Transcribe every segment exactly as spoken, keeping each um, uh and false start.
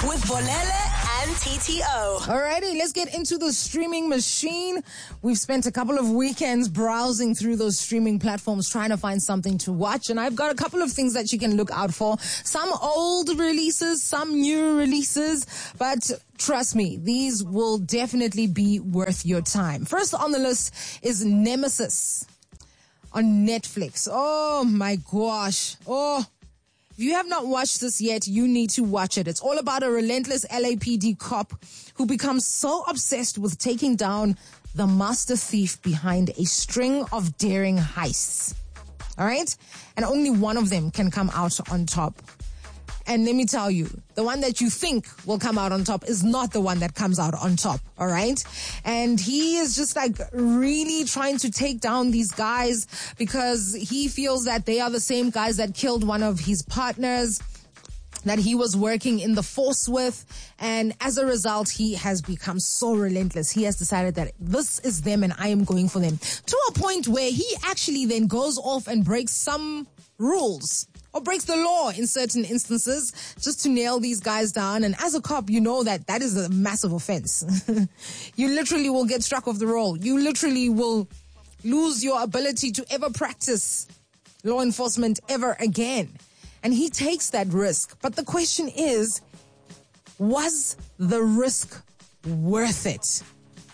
with Bolele and T T O. Alrighty, let's get into the streaming machine. We've spent a couple of weekends browsing through those streaming platforms trying to find something to watch, and I've got a couple of things that you can look out for. Some old releases, some new releases, but trust me, these will definitely be worth your time. First on the list is Nemesis on Netflix. Oh my gosh. Oh, if you have not watched this yet, you need to watch it. It's all about a relentless L A P D cop who becomes so obsessed with taking down the master thief behind a string of daring heists. All right? And only one of them can come out on top. And let me tell you, the one that you think will come out on top is not the one that comes out on top, all right? And he is just like really trying to take down these guys because he feels that they are the same guys that killed one of his partners that he was working in the force with. And as a result, he has become so relentless. He has decided that this is them and I am going for them. To a point where he actually then goes off and breaks some rules or breaks the law in certain instances just to nail these guys down. And as a cop, you know that that is a massive offense. You literally will get struck off the roll. You literally will lose your ability to ever practice law enforcement ever again. And he takes that risk. But the question is, was the risk worth it?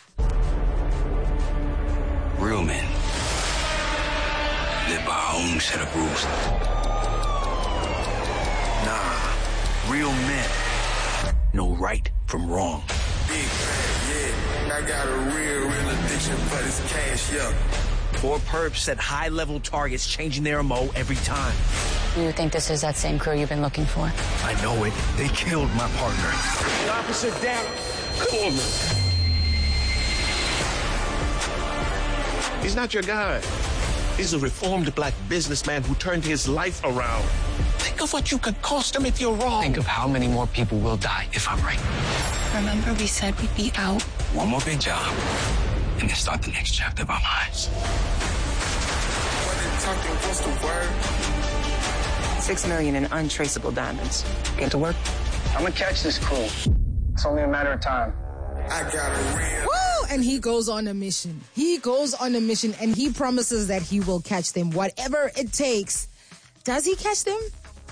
Real men live by our own set of rules. Nah, real men know right from wrong. Big man, yeah. I got a real, real addiction for this cash, yeah. Four perps set high-level targets, changing their M O every time. You think this is that same crew you've been looking for? I know it. They killed my partner. The officer down. Come on, man. He's not your guy. He's a reformed black businessman who turned his life around. Think of what you could cost him if you're wrong. Think of how many more people will die if I'm right. Remember we said we'd be out? One more big job, and then start the next chapter of our lives. What they talking, what's the word? Six million in untraceable diamonds. Get to work? I'm gonna catch this crew. It's only a matter of time. I got a real... Woo! And he goes on a mission. He goes on a mission and he promises that he will catch them. Whatever it takes. Does he catch them?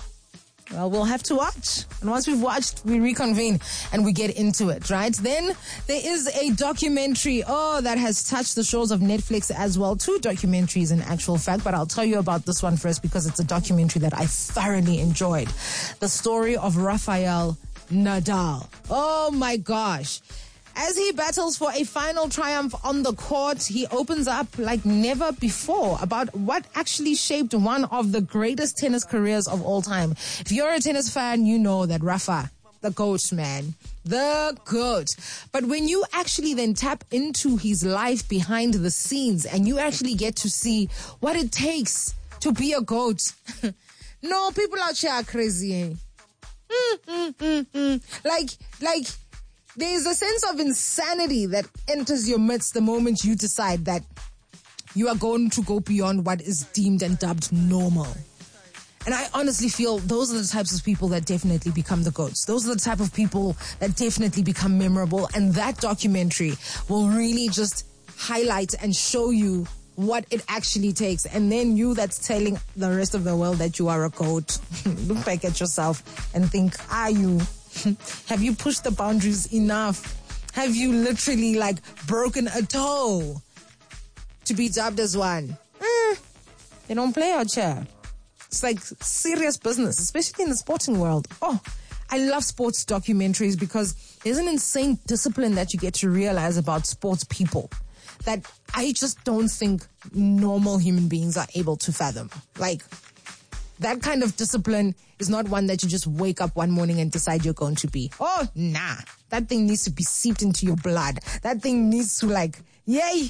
Well, we'll have to watch. And once we've watched, we reconvene and we get into it, right? Then there is a documentary, oh, that has touched the shores of Netflix as well. Two documentaries in actual fact, but I'll tell you about this one first because it's a documentary that I thoroughly enjoyed. The story of Rafael Nadal. Oh my gosh. As he battles for a final triumph on the court, he opens up like never before about what actually shaped one of the greatest tennis careers of all time. If you're a tennis fan, you know that Rafa, the GOAT, man, the GOAT. But when you actually then tap into his life behind the scenes and you actually get to see what it takes to be a GOAT. No, people out here are crazy, eh? Mm, mm, mm, mm. Like, like, there is a sense of insanity that enters your midst the moment you decide that you are going to go beyond what is deemed and dubbed normal. And I honestly feel those are the types of people that definitely become the GOATs. Those are the type of people that definitely become memorable. And that documentary will really just highlight and show you what it actually takes. And then you that's telling the rest of the world that you are a GOAT, look back at yourself and think, are you? Have you pushed the boundaries enough? Have you literally like broken a toe to be dubbed as one? Eh, they don't play out here. It's like serious business, especially in the sporting world. Oh, I love sports documentaries because there's an insane discipline that you get to realize about sports people that I just don't think normal human beings are able to fathom. Like, that kind of discipline is not one that you just wake up one morning and decide you're going to be. Oh, nah. That thing needs to be seeped into your blood. That thing needs to like, yay,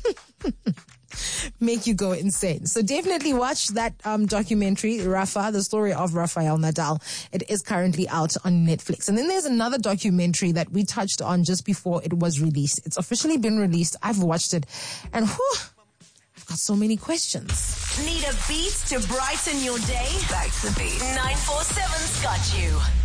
make you go insane. So definitely watch that um, documentary, Rafa, the story of Rafael Nadal. It is currently out on Netflix. And then there's another documentary that we touched on just before it was released. It's officially been released. I've watched it. And whew, I've got so many questions. Need a beat to brighten your day? Back to the beat. nine four seven's got you.